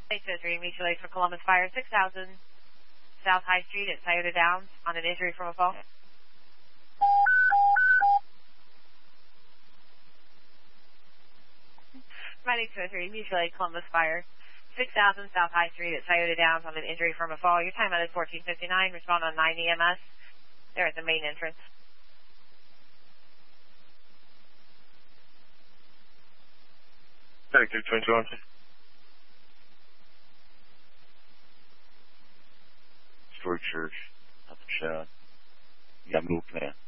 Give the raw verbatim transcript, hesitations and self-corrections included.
eight two three, Mutual Aid for Columbus Fire, six thousand South High Street at Scioto Downs on an injury from a fall. eight two three, Mutual Aid Columbus Fire, six thousand South High Street at Scioto Downs on an injury from a fall. Your time out is fourteen fifty-nine. Respond on nine E M S. They're at the main entrance. Thank you, twenty-one. Story Church, nothing showing. You got move, man.